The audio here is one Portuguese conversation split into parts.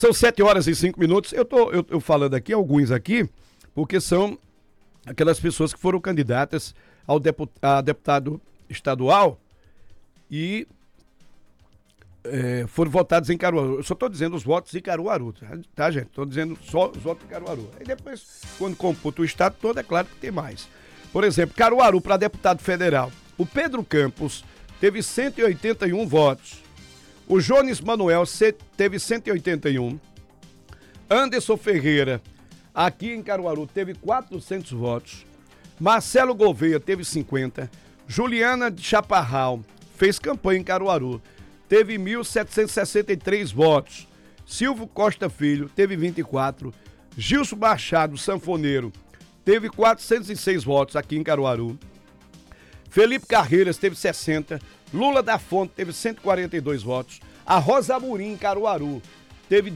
São 7h05. Eu falando aqui, alguns aqui, porque são aquelas pessoas que foram candidatas a deputado estadual e foram votados em Caruaru. Eu só estou dizendo os votos de Caruaru, tá, gente? Estou dizendo só os votos de Caruaru. Aí depois, quando computa o estado todo, é claro que tem mais. Por exemplo, Caruaru para deputado federal. O Pedro Campos teve 181 votos. O Jones Manuel teve 181. Anderson Ferreira, aqui em Caruaru, teve 400 votos. Marcelo Gouveia teve 50. Juliana de Chaparral fez campanha em Caruaru, teve 1.763 votos. Silvio Costa Filho teve 24. Gilson Machado, sanfoneiro, teve 406 votos aqui em Caruaru. Felipe Carreiras teve 60. Lula da Fonte teve 142 votos. A Rosa Amorim, em Caruaru, teve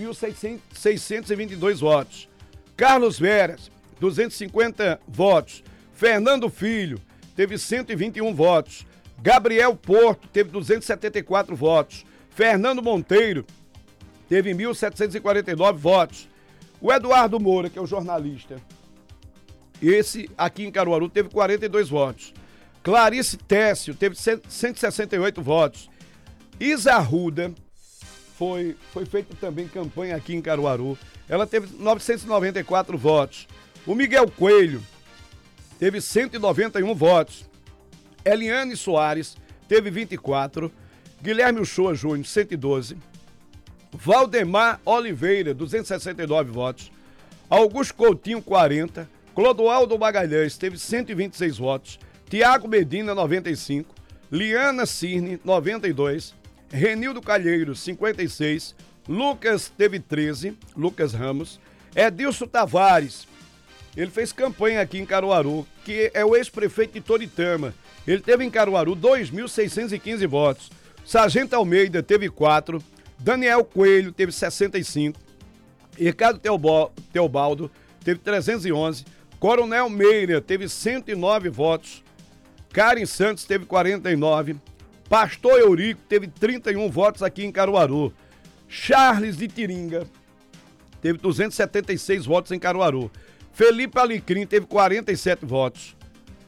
2.622 votos. Carlos Veras, 250 votos. Fernando Filho, teve 121 votos. Gabriel Porto, teve 274 votos. Fernando Monteiro, teve 1.749 votos. O Eduardo Moura, que é o jornalista, esse aqui em Caruaru, teve 42 votos. Clarice Técio, teve 168 votos. Isa Arruda, foi feita também campanha aqui em Caruaru. Ela teve 994 votos. O Miguel Coelho teve 191 votos. Eliane Soares teve 24. Guilherme Uchoa Júnior, 112. Valdemar Oliveira, 269 votos. Augusto Coutinho, 40. Clodoaldo Magalhães teve 126 votos. Tiago Medina, 95. Liana Cirne, 92. Renildo Calheiros, 56. Lucas teve 13. Lucas Ramos. Edilson Tavares, ele fez campanha aqui em Caruaru, que é o ex-prefeito de Toritama. Ele teve em Caruaru 2.615 votos. Sargento Almeida teve 4. Daniel Coelho teve 65. Ricardo Teobaldo teve 311. Coronel Meira teve 109 votos. Karen Santos teve 49. Pastor Eurico teve 31 votos aqui em Caruaru. Charles de Tiringa teve 276 votos em Caruaru. Felipe Alecrim teve 47 votos.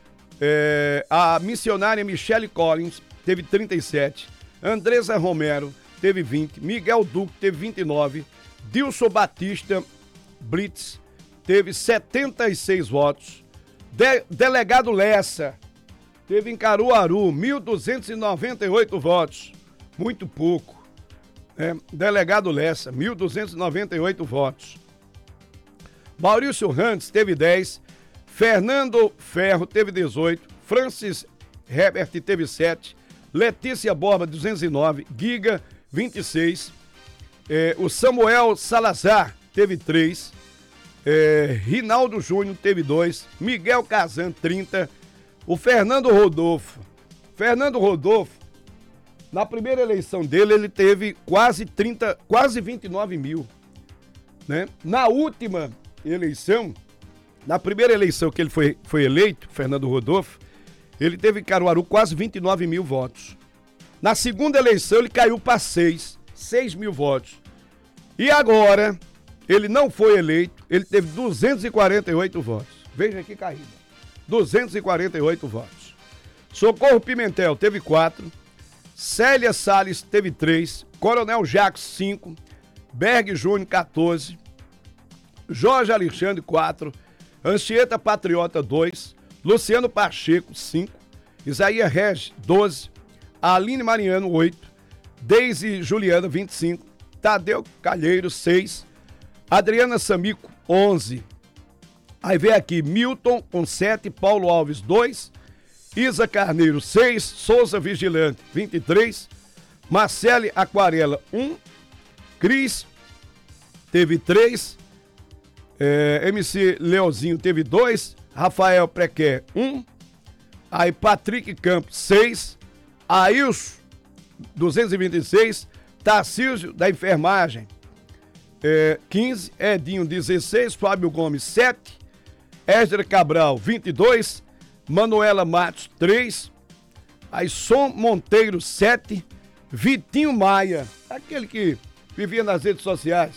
A missionária Michele Collins teve 37. Andresa Romero teve 20. Miguel Duque teve 29. Dilson Batista Blitz teve 76 votos. Delegado Lessa teve em Caruaru 1.298 votos. Muito pouco. Delegado Lessa, 1.298 votos. Maurício Rantes teve 10. Fernando Ferro teve 18. Francis Herbert teve 7. Letícia Borba, 209. Giga, 26. O Samuel Salazar teve 3. Rinaldo Júnior teve 2. Miguel Casan, 30. O Fernando Rodolfo, na primeira eleição dele, ele teve quase 29 mil, né? Na última eleição, na primeira eleição que ele foi eleito, Fernando Rodolfo, ele teve em Caruaru quase 29 mil votos. Na segunda eleição, ele caiu para 6 mil votos. E agora, ele não foi eleito, ele teve 248 votos. Veja que caída. 248 votos. Socorro Pimentel teve 4. Célia Salles teve 3. Coronel Jacques, 5. Berg Júnior, 14. Jorge Alexandre, 4. Anchieta Patriota, 2. Luciano Pacheco, 5. Isaías Regis, 12. Aline Mariano, 8. Deise Juliana, 25. Tadeu Calheiro, 6. Adriana Samico, 11. Aí vem aqui Milton com 7, Paulo Alves 2, Isa Carneiro 6, Souza Vigilante 23, Marcele Aquarela 1, Cris teve 3, MC Leozinho teve 2, Rafael Prequer 1, aí Patrick Campos 6, Ailson 226, Tarcísio da Enfermagem 15, Edinho 16, Fábio Gomes 7, Esdra Cabral 22, Manuela Matos 3, Aisson Monteiro 7, Vitinho Maia, aquele que vivia nas redes sociais.